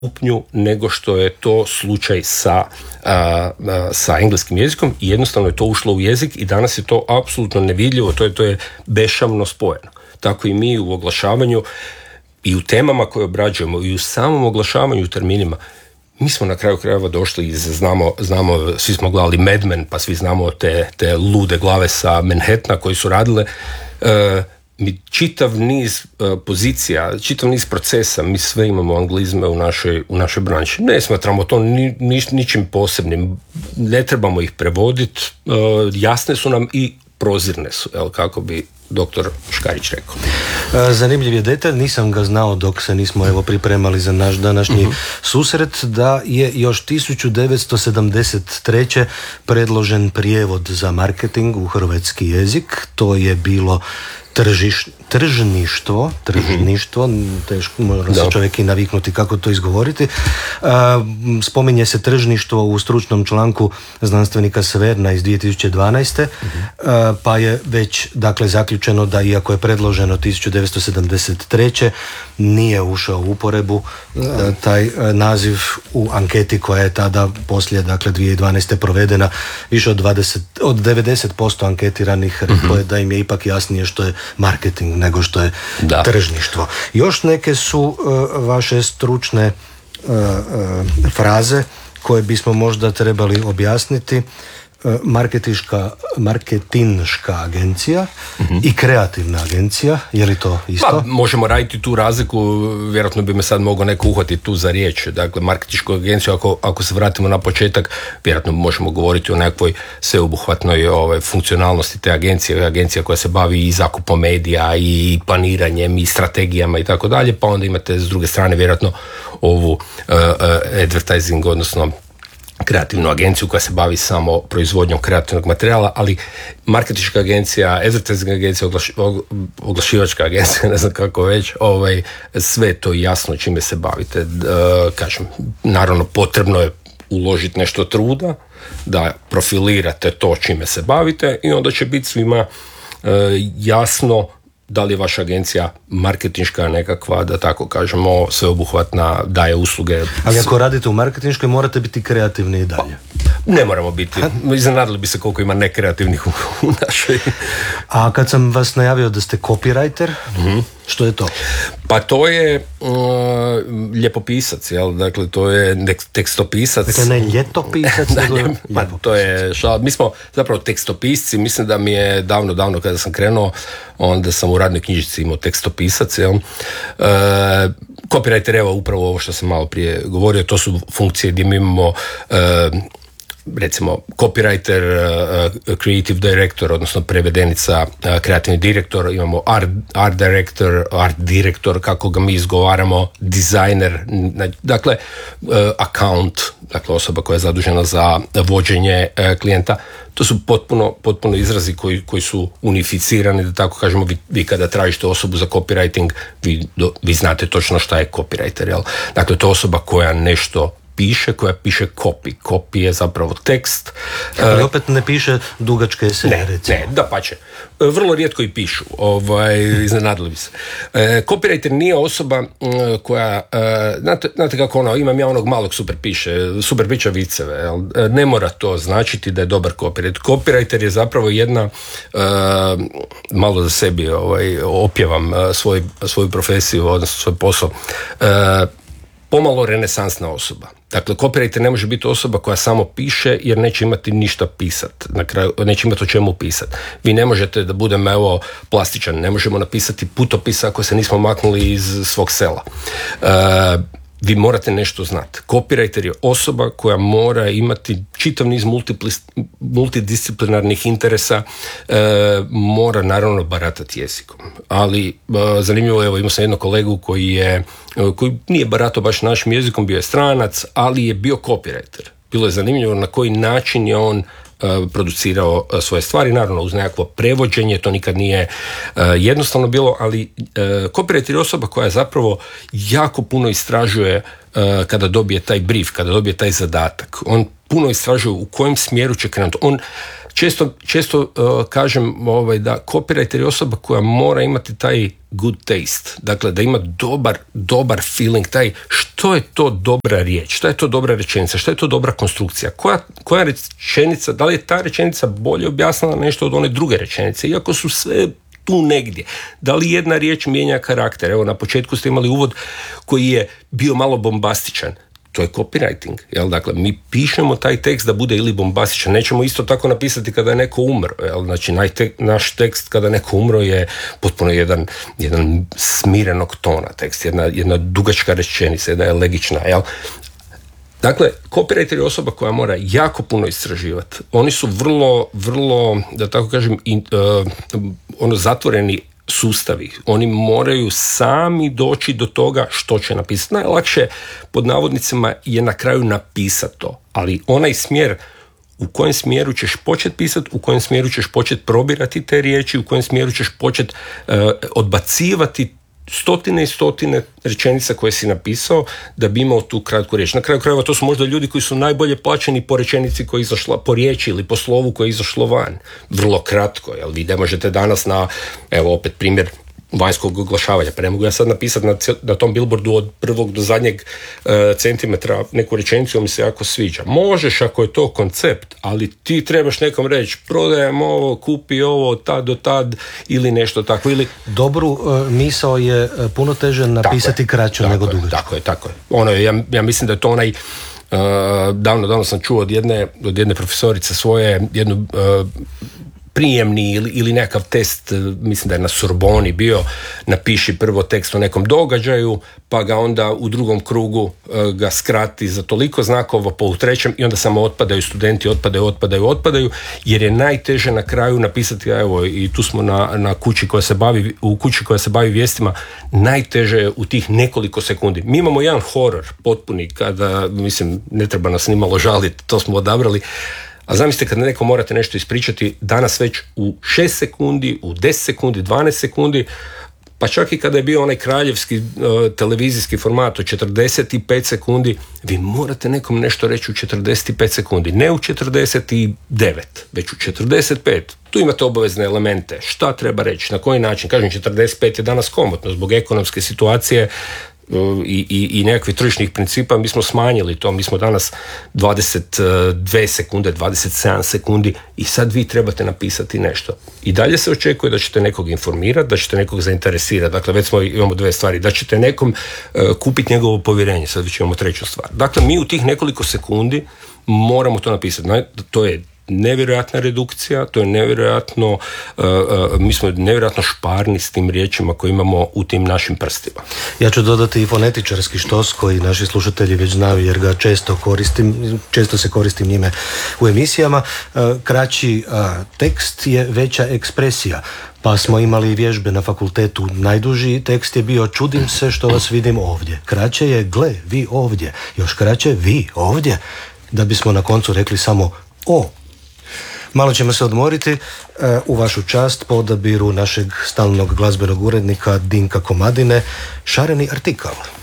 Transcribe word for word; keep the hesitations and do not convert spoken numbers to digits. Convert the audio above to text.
stupnju nego što je to slučaj sa, a, a, sa engleskim jezikom i jednostavno je to ušlo u jezik i danas je to apsolutno nevidljivo, to je, to je bešamno spojeno. Tako i mi u oglašavanju i u temama koje obrađujemo i u samom oglašavanju terminima. Mi smo na kraju krajeva došli iz, znamo, znamo, svi smo gledali Mad Men, pa svi znamo te, te lude glave sa Manhattana koji su radile. E, mi čitav niz e, pozicija, čitav niz procesa, mi sve imamo anglizme u našoj, u našoj branši. Ne smatramo to ni, ni, ničim posebnim. Ne trebamo ih prevoditi. E, jasne su nam i prozirne su, jel, kako bi doktor Škarić rekao. Zanimljiv je detalj, nisam ga znao dok se nismo evo pripremali za naš današnji uh-huh. susret, da je još tisuću devetsto sedamdeset treće predložen prijevod za marketing u hrvatski jezik. To je bilo tržiš, tržništvo, tržništvo, teško mora se čovjek i naviknuti kako to izgovoriti. Spominje se tržništvo u stručnom članku znanstvenika Sverna iz dvije tisuće dvanaeste. Uh-huh. Pa je već dakle zaključeno da iako je predloženo tisuću devetsto sedamdeset treće nije ušao u uporebu da. taj naziv u anketi koja je tada poslije dakle dvije tisuće dvanaeste provedena više od, dvadeset, od devedeset posto anketiranih reklo uh-huh. je da im je ipak jasnije što je marketing nego što je da. tržništvo. Još neke su uh, vaše stručne uh, uh, fraze koje bismo možda trebali objasniti. Marketinška, marketinška agencija mm-hmm. i kreativna agencija, je li to isto? Pa, možemo raditi tu razliku, vjerojatno bi me sad mogao neko uhvatiti tu za riječ. Dakle, marketinšku agenciju, ako, ako se vratimo na početak, vjerojatno možemo govoriti o nekoj sveobuhvatnoj ovaj, funkcionalnosti te agencije, agencija koja se bavi i zakupom medija i planiranjem i strategijama i tako dalje, pa onda imate s druge strane vjerojatno ovu uh, uh, advertising, odnosno kreativnu agenciju koja se bavi samo proizvodnjom kreativnog materijala, ali marketinška agencija, advertising agencija, oglaš, oglašivačka agencija, ne znam kako već, ovaj, sve to jasno čime se bavite. E, kažem, naravno potrebno je uložiti nešto truda da profilirate to čime se bavite i onda će biti svima e, jasno da li je vaša agencija marketinška nekakva, da tako kažemo, sveobuhvatna, daje usluge. Ali ako radite u marketinškoj, morate biti kreativni i dalje. Pa, ne moramo biti. Iznenadili bi se koliko ima nekreativnih u, u našoj. A kad sam vas najavio da ste copywriter, mm-hmm. što je to? Pa to je uh, ljepopisac, jel? Dakle, to je tekstopisac. Dakle, ne ljetopisac, nego ne, pa, to je šal. Mi smo zapravo tekstopisci. Mislim da mi je davno, davno kada sam krenuo, onda sam u radnoj knjižici imao tekstopisac, jel? Uh, copywriter, evo upravo ovo što sam malo prije govorio, to su funkcije gdje mi imamo uh, recimo copywriter, uh, creative director, odnosno prevedenica, uh, kreativni direktor, imamo art, art director, art direktor, kako ga mi izgovaramo, dizajner, dakle uh, account, dakle osoba koja je zadužena za vođenje uh, klijenta. To su potpuno, potpuno izrazi koji, koji su unificirani, da tako kažemo. Vi, vi kada tražite osobu za copywriting, vi, do, vi znate točno šta je copywriter, jel? Dakle, to je osoba koja nešto piše, koja piše copy. Copy je zapravo tekst. Ali opet ne piše dugačke eseje, ne, recimo. Ne, da pače. Vrlo rijetko i pišu. Ovaj, iznenadili bi se. E, copywriter nije osoba koja, e, znate, znate kako ono, imam ja onog malog super piše, super piše viceve. Jel? Ne mora to značiti da je dobar copywriter. Copywriter je zapravo jedna, e, malo za sebi ovaj, opjevam svoj, svoju profesiju, odnosno svoj posao, e, pomalo renesansna osoba. Dakle, copywriter ne može biti osoba koja samo piše jer neće imati ništa pisati. Na kraju neće imati o čemu pisati. Vi ne možete, da budem evo plastičan, ne možemo napisati putopis ako se nismo maknuli iz svog sela. Uh, vi morate nešto znati. Copywriter je osoba koja mora imati čitav niz multidisciplinarnih interesa, e, mora naravno baratati jezikom. Ali e, zanimljivo je, evo imao sam jednog kolegu koji je, koji nije baratao baš našim jezikom, bio je stranac, ali je bio copywriter. Bilo je zanimljivo na koji način je on producirao svoje stvari, naravno uz nekakvo prevođenje, to nikad nije uh, jednostavno bilo, ali uh, copywriter je osoba koja zapravo jako puno istražuje uh, kada dobije taj brief, kada dobije taj zadatak. On puno istražuje u kojem smjeru će krenuti. On često, često uh, kažem ovaj, da copywriter je osoba koja mora imati taj good taste, dakle da ima dobar, dobar feeling, taj što je to dobra riječ, što je to dobra rečenica, što je to dobra konstrukcija, koja, koja rečenica, da li je ta rečenica bolje objasnila nešto od one druge rečenice, iako su sve tu negdje. Da li jedna riječ mijenja karakter? Evo, na početku ste imali uvod koji je bio malo bombastičan. To je copywriting. Jel? Dakle, mi pišemo taj tekst da bude ili bombastičan. Nećemo isto tako napisati kada je neko umro. Jel? Znači, najte, naš tekst kada je neko umro je potpuno jedan, jedan smirenog tona tekst, jedna, jedna dugačka rečenica, jedna elegična. Jel? Dakle, copywriter je osoba koja mora jako puno istraživati. Oni su vrlo, vrlo, da tako kažem, in, uh, ono zatvoreni sustavi. Oni moraju sami doći do toga što će napisati. Najlakše, pod navodnicima, je na kraju napisati to. Ali onaj smjer u kojem smjeru ćeš početi pisati, u kojem smjeru ćeš početi probirati te riječi, u kojem smjeru ćeš početi uh, odbacivati stotine i stotine rečenica koje si napisao da bi imao tu kratku riječ. Na kraju krajeva to su možda ljudi koji su najbolje plaćeni po rečenici koja je izašla, po riječi ili po slovu koje je izašlo van. Vrlo kratko, jel vi ne možete danas na, evo opet primjer vanjskog oglašavanja, pa ne mogu ja sad napisati na, na tom billboardu od prvog do zadnjeg uh, centimetra neku rečenicu mi se jako sviđa. Možeš ako je to koncept, ali ti trebaš nekom reći prodajem ovo, kupi ovo, tad do tad ili nešto tako. Ili... Dobru uh, misao je puno teže napisati kraće nego dugačko. Tako je, tako je. Ono je, ja, ja mislim da je to onaj uh, davno, davno sam čuo od jedne, od jedne profesorice svoje, jednu uh, prijemni ili, ili nekakav test, mislim da je na Sorboni bio, napiši prvo tekst o nekom događaju, pa ga onda u drugom krugu uh, ga skrati za toliko znakova, pa u trećem i onda samo otpadaju studenti, otpadaju, otpadaju, otpadaju, jer je najteže na kraju napisati, evo i tu smo na, na kući koja se bavi, u kući koja se bavi vijestima, najteže je u tih nekoliko sekundi. Mi imamo jedan horor potpuni kada, mislim, ne treba nas nimalo žaliti, to smo odabrali. A zamislite kad neko morate nešto ispričati danas već u šest sekundi, u deset sekundi, dvanaest sekundi, pa čak i kada je bio onaj kraljevski uh, televizijski format od četrdeset pet sekundi, vi morate nekom nešto reći u četrdeset pet sekundi, ne u četrdeset devet, već u četrdeset pet. Tu imate obavezne elemente, šta treba reći, na koji način. Kažem, četrdeset pet je danas komotno zbog ekonomske situacije i, i, i nekakvih tržišnih principa, mi smo smanjili to, mi smo danas dvadeset dvije sekunde, dvadeset sedam sekundi i sad vi trebate napisati nešto. I dalje se očekuje da ćete nekog informirati, da ćete nekog zainteresirati. Dakle, već smo, imamo dve stvari, da ćete nekom uh, kupiti njegovo povjerenje, sad već imamo treću stvar. Dakle, mi u tih nekoliko sekundi moramo to napisati. To je nevjerojatna redukcija, to je nevjerojatno, uh, uh, mi smo nevjerojatno šparni s tim riječima koje imamo u tim našim prstima. Ja ću dodati i fonetičarski štos koji naši slušatelji već znaju jer ga često koristim, često se koristim njime u emisijama. Uh, kraći uh, tekst je veća ekspresija. Pa smo imali vježbe na fakultetu. Najduži tekst je bio čudim se što vas vidim ovdje. Kraće je gle, vi ovdje. Još kraće vi ovdje. Da bismo na koncu rekli samo o. Malo ćemo se odmoriti u vašu čast po odabiru našeg stalnog glazbenog urednika Dinka Komadine. Šareni artikal.